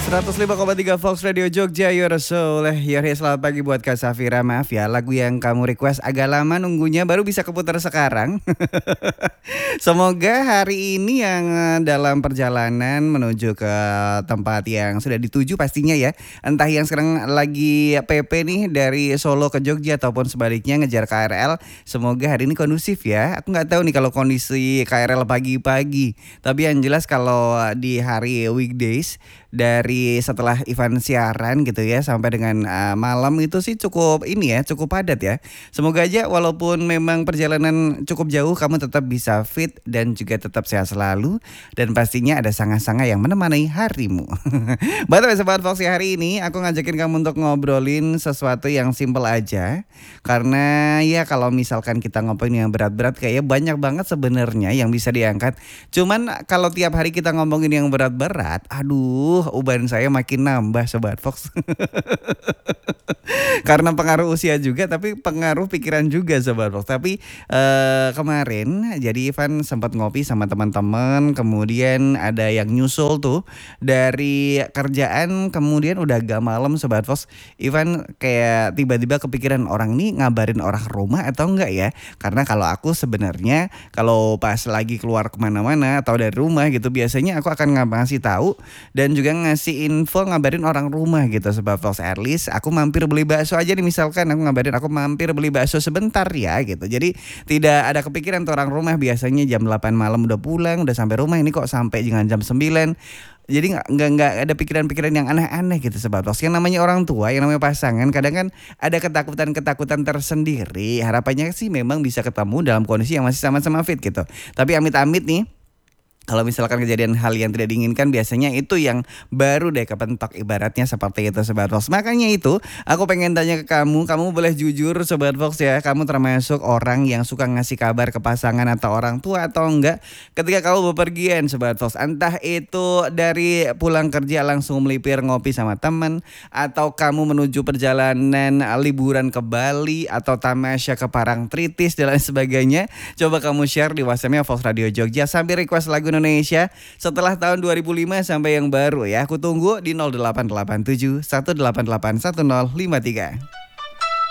105,3 Fox Radio Jogja, Your Soul. Selamat pagi buat Kak Safira. Maaf ya, lagu yang kamu request agak lama nunggunya, baru bisa keputar sekarang. Semoga hari ini yang dalam perjalanan menuju ke tempat yang sudah dituju pastinya ya, entah yang sekarang lagi PP nih dari Solo ke Jogja ataupun sebaliknya ngejar KRL, semoga hari ini kondusif ya. Aku nggak tahu nih kalau kondisi KRL pagi-pagi, tapi yang jelas kalau di hari weekdays dari setelah event siaran gitu ya sampai dengan malam itu sih cukup ini ya, cukup padat ya. Semoga aja walaupun memang perjalanan cukup jauh, kamu tetap bisa fit dan juga tetap sehat selalu, dan pastinya ada sanga-sanga yang menemani harimu. Betul Sobat Foxy, hari ini aku ngajakin kamu untuk ngobrolin sesuatu yang simple aja. Karena ya kalau misalkan kita ngomongin yang berat-berat kayaknya banyak banget sebenarnya yang bisa diangkat. Cuman kalau tiap hari kita ngomongin yang berat-berat, aduh, uban saya makin nambah Sobat Fox. Karena pengaruh usia juga, tapi pengaruh pikiran juga Sobat Fox. Tapi kemarin jadi Ivan sempat ngopi sama teman-teman, kemudian ada yang nyusul tuh dari kerjaan, kemudian udah agak malam Sobat Fox. Ivan kayak tiba-tiba kepikiran, orang nih ngabarin orang rumah atau enggak ya? Karena kalau aku sebenarnya kalau pas lagi keluar kemana-mana atau dari rumah gitu, biasanya aku akan ngasih tahu dan juga ngasih info ngabarin orang rumah gitu. Sebab Fox, at least aku mampir beli bakso aja nih, misalkan aku ngabarin aku mampir beli bakso sebentar ya gitu. Jadi tidak ada kepikiran tuh orang rumah, biasanya jam 8 malam udah pulang, udah sampai rumah, ini kok sampai dengan jam 9. Jadi nggak ada pikiran-pikiran yang aneh-aneh gitu Sobat Fox. Yang namanya orang tua, yang namanya pasangan, kadang kan ada ketakutan-ketakutan tersendiri. Harapannya sih memang bisa ketemu dalam kondisi yang masih sama-sama fit gitu. Tapi amit-amit nih, kalau misalkan kejadian hal yang tidak diinginkan, biasanya itu yang baru deh kepentok, ibaratnya seperti itu Sobat Fox. Makanya itu aku pengen tanya ke kamu boleh jujur Sobat Fox ya, kamu termasuk orang yang suka ngasih kabar ke pasangan atau orang tua atau enggak ketika kamu bepergian Sobat Fox? Entah itu dari pulang kerja langsung melipir ngopi sama teman, atau kamu menuju perjalanan liburan ke Bali atau tamasya ke Parangtritis dan lain sebagainya. Coba kamu share di WhatsApp-nya Fox Radio Jogja sambil request lagu Indonesia setelah tahun 2005 sampai yang baru ya. Aku tunggu di 0887 188 1053.